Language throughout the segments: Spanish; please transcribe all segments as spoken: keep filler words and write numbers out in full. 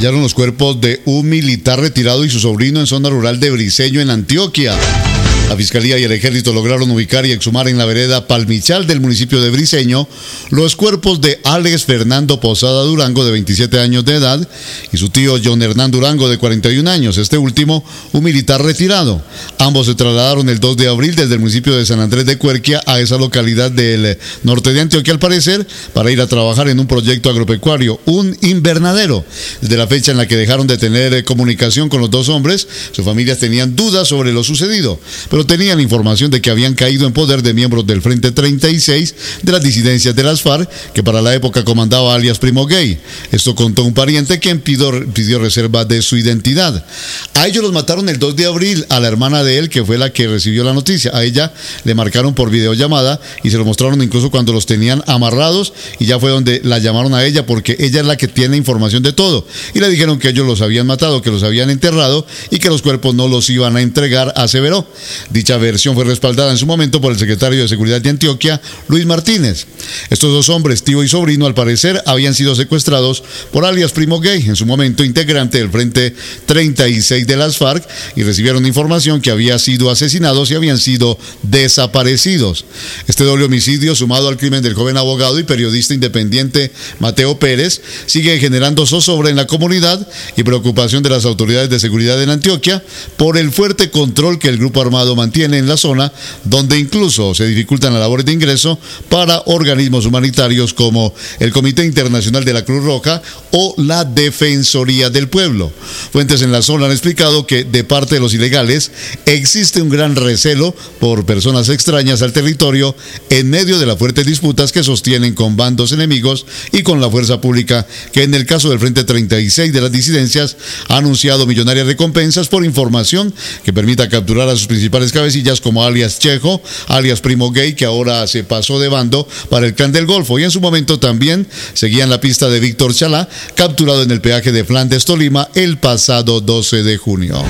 Hallaron los cuerpos de un militar retirado y su sobrino en zona rural de Briceño, en Antioquia. La Fiscalía y el Ejército lograron ubicar y exhumar en la vereda Palmichal del municipio de Briceño los cuerpos de Alex Fernando Posada Durango, de veintisiete años de edad, y su tío John Hernán Durango, de cuarenta y un años, este último un militar retirado. Ambos se trasladaron el dos de abril desde el municipio de San Andrés de Cuerquia a esa localidad del norte de Antioquia, al parecer, para ir a trabajar en un proyecto agropecuario, un invernadero. Desde la fecha en la que dejaron de tener comunicación con los dos hombres, sus familias tenían dudas sobre lo sucedido, pero tenían información de que habían caído en poder de miembros del Frente treinta y seis de las disidencias de las FARC, que para la época comandaba alias Primo Gay. Esto contó un pariente quien pidió, pidió reserva de su identidad. A ellos los mataron el dos de abril, a la hermana de él, que fue la que recibió la noticia. A ella le marcaron por videollamada y se lo mostraron incluso cuando los tenían amarrados, y ya fue donde la llamaron a ella, porque ella es la que tiene información de todo, y le dijeron que ellos los habían matado, que los habían enterrado y que los cuerpos no los iban a entregar, aseveró. Dicha versión fue respaldada en su momento por el secretario de Seguridad de Antioquia, Luis Martínez. Estos dos hombres, tío y sobrino, al parecer habían sido secuestrados por alias Primo Gay, en su momento integrante del Frente treinta y seis de las FARC, y recibieron información que habían sido asesinados y habían sido desaparecidos. Este doble homicidio, sumado al crimen del joven abogado y periodista independiente Mateo Pérez, sigue generando zozobra en la comunidad y preocupación de las autoridades de seguridad en Antioquia por el fuerte control que el grupo armado mantiene en la zona, donde incluso se dificultan las labores de ingreso para organismos humanitarios como el Comité Internacional de la Cruz Roja o la Defensoría del Pueblo. Fuentes en la zona han explicado que de parte de los ilegales existe un gran recelo por personas extrañas al territorio en medio de las fuertes disputas que sostienen con bandos enemigos y con la fuerza pública, que en el caso del Frente treinta y seis de las disidencias ha anunciado millonarias recompensas por información que permita capturar a sus principales cabecillas, como alias Chejo, alias Primo Gay, que ahora se pasó de bando para el Clan del Golfo, y en su momento también seguían la pista de Víctor Chalá, capturado en el peaje de Flandes, Tolima, el pasado doce de junio.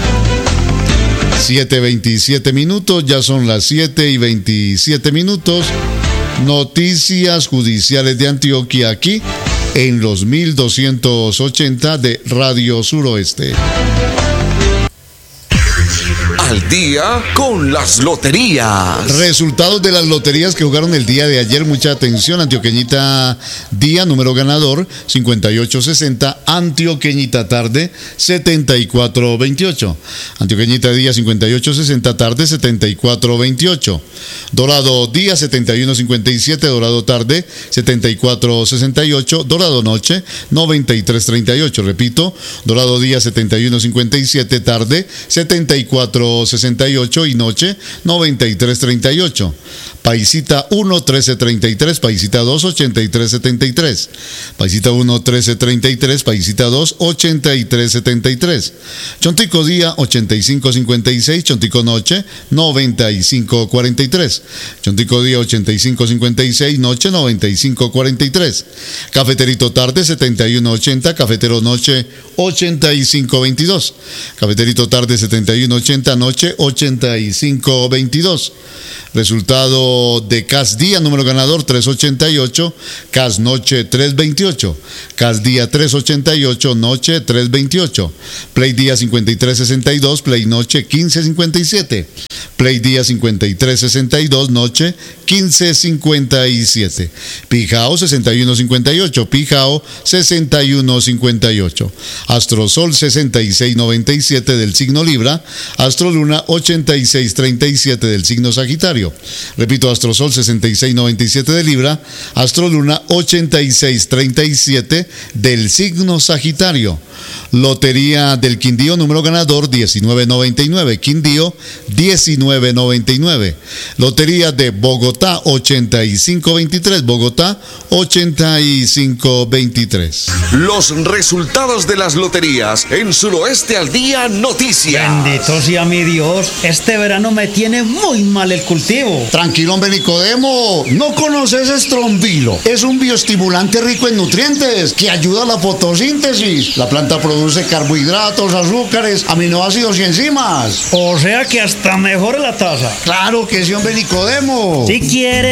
siete veintisiete minutos, ya son las siete y veintisiete minutos. Noticias judiciales de Antioquia, aquí en los mil doscientos ochenta de Radio Suroeste. Al día con las loterías. Resultados de las loterías que jugaron el día de ayer. Mucha atención. Antioqueñita día, número ganador cincuenta y ocho sesenta. Antioqueñita tarde setenta y cuatro veintiocho. Antioqueñita día cincuenta y ocho sesenta, tarde setenta y cuatro veintiocho. Dorado día setenta y uno cincuenta y siete. Dorado tarde setenta y cuatro sesenta y ocho. Dorado noche noventa y tres treinta y ocho. Repito, Dorado día setenta y uno cincuenta y siete, tarde setenta y cuatro sesenta y ocho y noche noventa y tres treinta y ocho. Paisita uno trece treinta y tres, Paisita dos ochenta y tres setenta y tres. Paisita uno trece treinta y tres, Paisita dos ochenta y tres setenta y tres. Chontico día ochenta y cinco cincuenta y seis, Chontico noche noventa y cinco cuarenta y tres. Chontico día ochenta y cinco cincuenta y seis, noche noventa y cinco cuarenta y tres. Cafeterito tarde setenta y uno ochenta, Cafetero noche ochenta y cinco veintidós. Cafeterito tarde setenta y uno ochenta, noche ochenta y cinco veintidós. Resultado de C A S día, número ganador tres ochenta y ocho, C A S noche tres veintiocho, C A S día tres ochenta y ocho, noche tres veintiocho. Play día cincuenta y tres sesenta y dos, Play noche quince cincuenta y siete. Play día cincuenta y tres sesenta y dos, noche quince cincuenta y siete. Pijao sesenta y uno cincuenta y ocho, Pijao sesenta y uno cincuenta y ocho. Astrosol sesenta y seis noventa y siete del signo Libra, Astroluna ochenta y seis treinta y siete del signo Sagitario. Repito, Astrosol sesenta y seis noventa y siete de Libra, Astroluna ochenta y seis treinta y siete del signo Sagitario. Lotería del Quindío, número ganador diecinueve noventa y nueve, Quindío diecinueve noventa y nueve. Lotería de Bogotá ochenta y cinco veintitrés, Bogotá ochenta y cinco veintitrés. Los resultados de las loterías en Suroeste al Día Noticias. Bendito sea mi Dios, este verano me tiene muy mal el cultivo. Tranquilo, hombre, Nicodemo, ¿no conoces Estrombilo? Es un bioestimulante rico en nutrientes que ayuda a la fotosíntesis. La planta produce carbohidratos, azúcares, aminoácidos y enzimas. O sea que hasta mejora la tasa. Claro que sí, hombre, Nicodemo. Si quieres